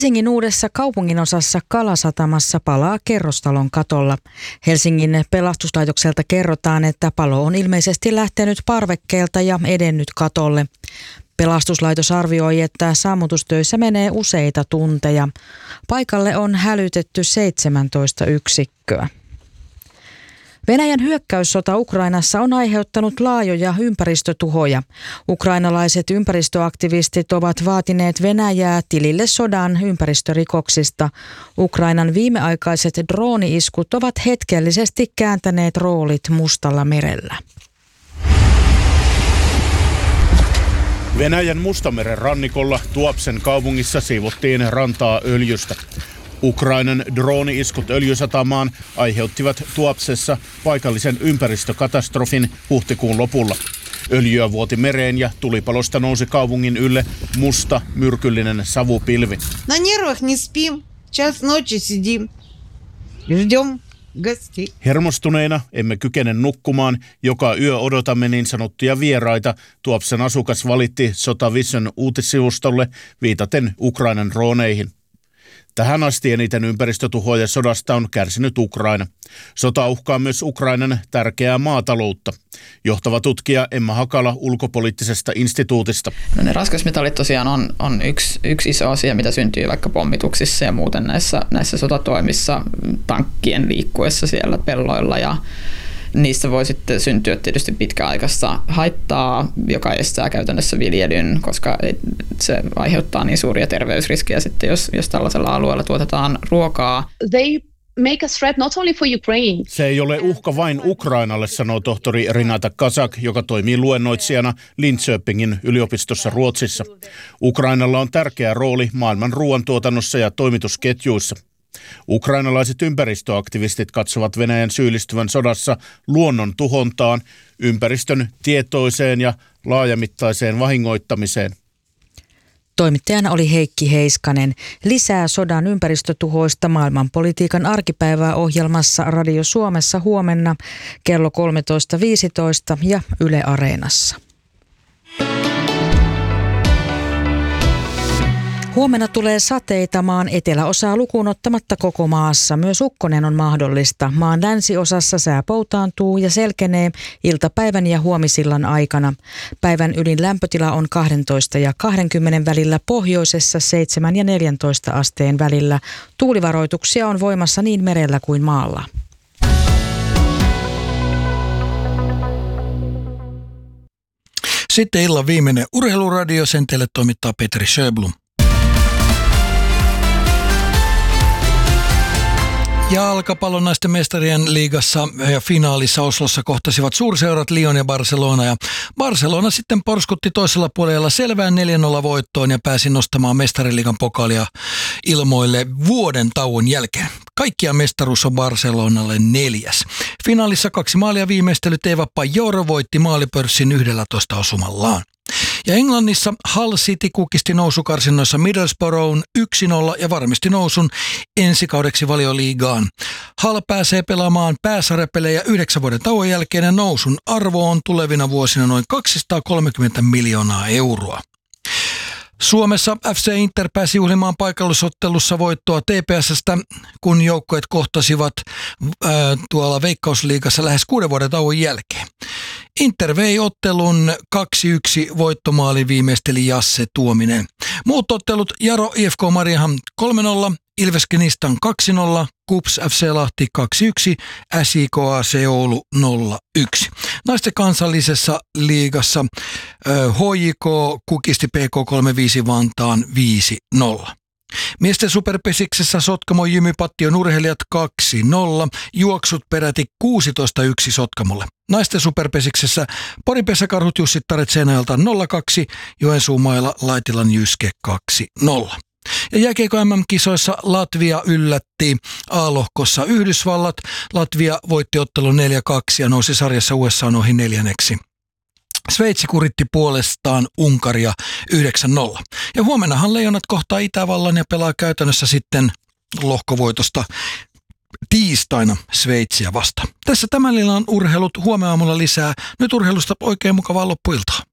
Helsingin uudessa kaupunginosassa Kalasatamassa palaa kerrostalon katolla. Helsingin pelastuslaitokselta kerrotaan, että palo on ilmeisesti lähtenyt parvekkeelta ja edennyt katolle. Pelastuslaitos arvioi, että sammutustöissä menee useita tunteja. Paikalle on hälytetty 17 yksikköä. Venäjän hyökkäyssota Ukrainassa on aiheuttanut laajoja ympäristötuhoja. Ukrainalaiset ympäristöaktivistit ovat vaatineet Venäjää tilille sodan ympäristörikoksista. Ukrainan viimeaikaiset drooni-iskut ovat hetkellisesti kääntäneet roolit Mustalla merellä. Venäjän Mustameren rannikolla Tuapsen kaupungissa siivottiin rantaa öljystä. Ukrainan drooni-iskut öljysatamaan aiheuttivat Tuapsessa paikallisen ympäristökatastrofin huhtikuun lopulla. Öljyä vuoti mereen ja tulipalosta nousi kaupungin ylle musta, myrkyllinen savupilvi. На нервах не спим. Час ночи сидим. Ждем гостей. Hermostuneina emme kykene nukkumaan. Joka yö odotamme niin sanottuja vieraita. Tuapsen asukas valitti Sotavision uutissivustolle viitaten Ukrainan drooneihin. Tähän asti eniten ympäristötuhoja sodasta on kärsinyt Ukraina. Sota uhkaa myös Ukrainan tärkeää maataloutta. Johtava tutkija Emma Hakala ulkopoliittisesta instituutista. No ne raskasmetallit tosiaan on yksi iso asia, mitä syntyy vaikka pommituksissa ja muuten näissä sotatoimissa tankkien liikkuessa siellä pelloilla ja niistä voi sitten syntyä tietysti pitkäaikaista haittaa, joka estää käytännössä viljelyn, koska se aiheuttaa niin suuria terveysriskejä sitten, jos tällaisella alueella tuotetaan ruokaa. They make a threat not only for Ukraine. Se ei ole uhka vain Ukrainalle, sanoo tohtori Renata Kazak, joka toimii luennoitsijana Linköpingin yliopistossa Ruotsissa. Ukrainalla on tärkeä rooli maailman ruoantuotannossa ja toimitusketjuissa. Ukrainalaiset ympäristöaktivistit katsovat Venäjän syyllistyvän sodassa luonnon tuhontaan, ympäristön tietoiseen ja laajamittaiseen vahingoittamiseen. Toimittajana oli Heikki Heiskanen. Lisää sodan ympäristötuhoista maailmanpolitiikan arkipäivää ohjelmassa Radio Suomessa huomenna kello 13.15 ja Yle Areenassa. Huomenna tulee sateita maan eteläosaa lukuun ottamatta koko maassa. Myös ukkonen on mahdollista. Maan länsiosassa sää poutaantuu ja selkenee iltapäivän ja huomisillan aikana. Päivän ylin lämpötila on 12 ja 20 välillä, pohjoisessa 7 ja 14 asteen välillä. Tuulivaroituksia on voimassa niin merellä kuin maalla. Sitten illan viimeinen urheiluradio, sen teille toimittaa Petri Sjöblom. Jalkapallon naisten mestarien liigassa ja finaalissa Oslossa kohtasivat suurseurat Lyon ja Barcelona. Ja Barcelona sitten porskutti toisella puolella selvään 4-0 voittoon ja pääsi nostamaan mestariliigan pokaalia ilmoille vuoden tauon jälkeen. Kaikkia mestaruus on Barcelonalle 4. Finaalissa 2 maalia viimeistelyt Eva Pajor voitti maalipörssin 11 osumallaan. Ja Englannissa Hull City kukisti nousukarsinnoissa Middlesbroughn 1-0 ja varmisti nousun ensi kaudeksi Valioliigaan. Hull pääsee pelaamaan pääsarjapelejä 9 vuoden tauon jälkeen ja nousun arvo on tulevina vuosina noin 230 miljoonaa euroa. Suomessa FC Inter pääsi juhlimaan paikallisottelussa voittoa TPS:stä, kun joukkueet kohtasivat tuolla Veikkausliigassa lähes 6 vuoden tauon jälkeen. Inter vei ottelun 2-1, voittomaali viimeisteli Jasse Tuominen. Muut ottelut: Jaro IFK Mariehamn 3-0, Ilves Knistan 2-0, KuPS FC Lahti 2-1, SIK Oulu 0-1. Naisten kansallisessa liigassa HJK kukisti PK35 Vantaan 5-0. Miesten superpesiksessä Sotkamo Jymy Pattion urheilijat 2-0, juoksut peräti 16-1 Sotkamolle. Naisten superpesiksessä Porin pesäkarhut Jussittaret Seinäjoelta 0-2, Joensuumailla Laitilan Jyske 2-0. Ja jääkiekko MM-kisoissa Latvia yllätti A-lohkossa Yhdysvallat. Latvia voitti ottelun 4-2 ja nousi sarjassa USA:n ohi 4. Sveitsi kuritti puolestaan Unkaria 9-0. Ja huomennahan Leijonat kohtaa Itävallan ja pelaa käytännössä sitten lohkovoitosta tiistaina Sveitsiä vastaan. Tässä tämän illan urheilut, huomenna aamulla lisää. Nyt urheilusta oikein mukavaa loppuiltaa.